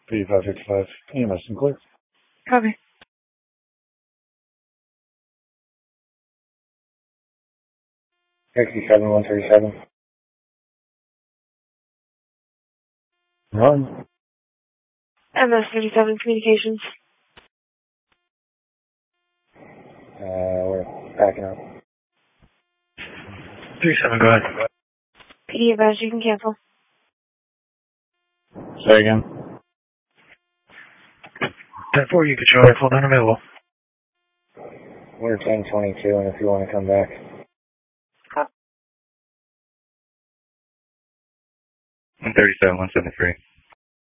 P555, EMS and clear. Copy. Taxi 7137. Run. MS-37 Communications. We're backing up. 37, go ahead. PD advised you can cancel. Say again. 10-4, you can show rifle not available. We're 1022, and if you want to come back. 137, 173.